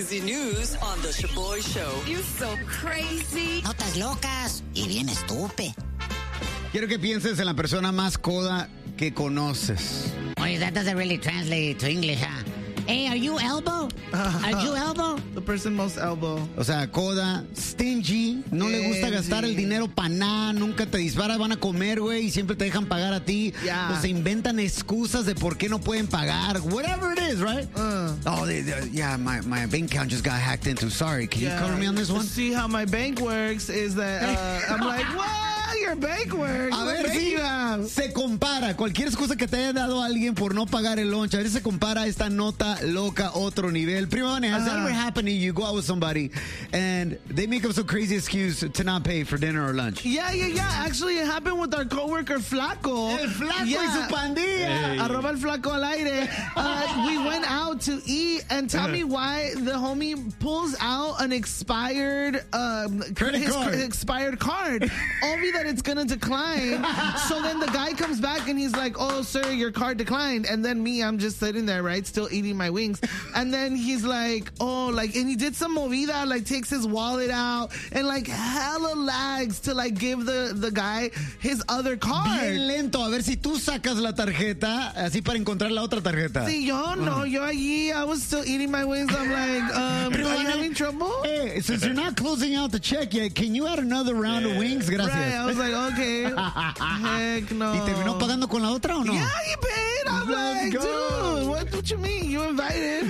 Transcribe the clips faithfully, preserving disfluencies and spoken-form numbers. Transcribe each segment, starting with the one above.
crazy news on the Shaboy Show. You're so crazy. Notas locas y bien estúpido. Quiero que pienses en la persona más coda que conoces. Oye, that doesn't really translate to English, huh? Hey, are you elbow? Are you elbow? The person most elbow. O sea, coda, stingy, no le gusta gastar el dinero para nada, nunca te dispara, van a comer, güey, y siempre te dejan pagar a ti. Yeah. O se inventan excusas de por qué no pueden pagar. Whatever it is, right? Uh. Oh, they, they, yeah, my, my bank account just got hacked into. Sorry, can Yeah. you cover me on this one? See how my bank works is that uh, I'm like, what? Your bank works. A What ver bank si you have? se compara. Cualquier excusa que te haya dado alguien por no pagar el lunch, a ver si se compara esta nota loca otro nivel. Prima Vane, has that Uh-huh. ever happened to you? You go out with somebody and they make up some crazy excuse to not pay for dinner or lunch. Yeah, yeah, yeah. Actually, it happened with our coworker Flaco. El flaco yeah. y su pandilla. Arroba el flaco al aire. Uh, we went out to eat, and tell me why the homie pulls out an expired um, Credit his card. cr- expired card, only that it's gonna decline. So then the guy comes back and he's like, "Oh, sir, your card declined." And then me, I'm just sitting there, right, still eating my wings. And then he's like, "Oh, like," and he did some movida, like takes his wallet out and like hella lags to like give the the guy his other card. Bien lento, a ver si tú sacas la tarjeta, así para encontrar la otra tarjeta. Sí, yo no, yo allí, I was still eating my wings. I'm like, um, Pero, are you Vane, having trouble? Hey, since you're not closing out the check yet, can you add another round of wings? Gracias. Right, I was like, okay. Heck no. ¿Y terminó pagando con la otra o no? Yeah, he paid. I'm Let's like, go. dude, what, what you mean? You invited.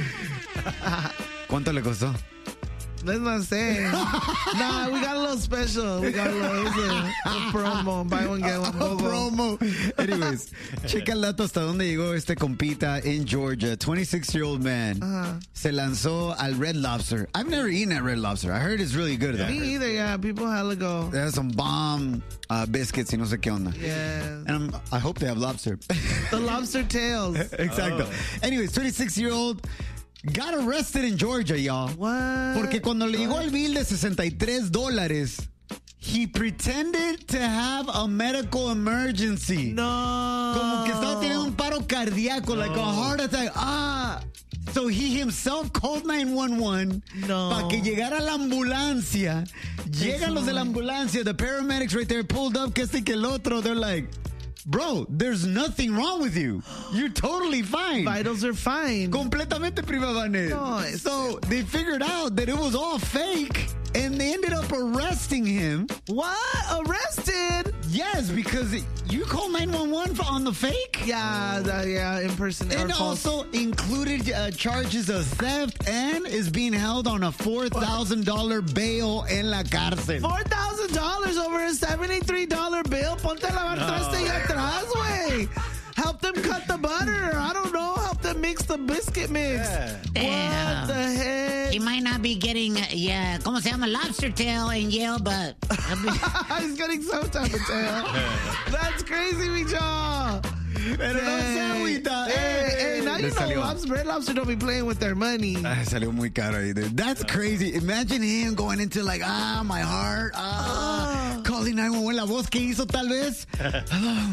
¿Cuánto le costó? Let's not say. Nah, we got a little special. We got a little, it's a, a promo. Buy one, get one. A Bobo. promo. Anyways, checa el dato hasta dónde llegó este compita en Georgia. twenty-six-year-old man Uh-huh. se lanzó al Red Lobster. I've never eaten at Red Lobster. I heard it's really good, though. Me either, yeah. People hella go. They have some bomb uh, biscuits y no sé qué onda. Yeah. And I'm, I hope they have lobster. The lobster tails. Exacto. Anyways, twenty-six-year-old got arrested in Georgia, y'all. What? Porque cuando le llegó el bill de sesenta y tres dólares, he pretended to have a medical emergency. No. Como que estaba teniendo un paro cardíaco, like a heart attack. Ah. So he himself called nine one one No. para que llegara la ambulancia. Llegan los de la ambulancia, the paramedics right there pulled up, que este que el otro. They're like, bro, there's nothing wrong with you. You're totally fine. Vitals are fine. Completamente Prima Vane. No, it's- So they figured out that it was all fake and they ended up arresting him. What? Arrested? Yes, because you called nine one one on the fake? Yeah, the, yeah, in person. And or false. also included uh, charges of theft and is being held on a four thousand dollars bail en la cárcel. four thousand dollars over a seventy-three dollars bill. Ponte a lavar traste y atrás, güey. Help them cut the butter. I don't know. Help them mix the biscuit mix. Damn. What the heck? He might not be getting, uh, yeah, ¿cómo se llama? Lobster tail in Yale, but... He's getting some type of tail. That's crazy, Micho. Pero no se agüita. Hey, hey, now Le you know salió. lobster, Red Lobster don't be playing with their money. Ay, salió muy caro ahí, dude. That's crazy. Imagine him going into like, ah, my heart, ah, calling nine one one. La voz que hizo tal vez. Hello.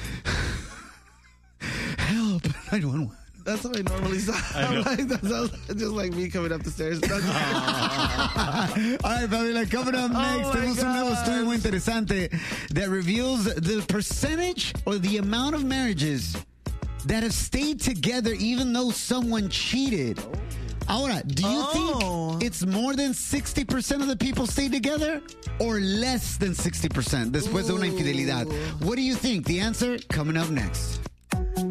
Help. nine one one. That's how I normally sound. I'm like, that sounds just like me coming up the stairs. That's- All right, Fabiola, coming up next, my tenemos un nuevo gosh. estudio muy interesante that reveals the percentage or the amount of marriages that have stayed together even though someone cheated. Ahora, do you Oh. think it's more than sixty percent of the people stay together or less than sixty percent después de una infidelidad? What do you think? The answer coming up next.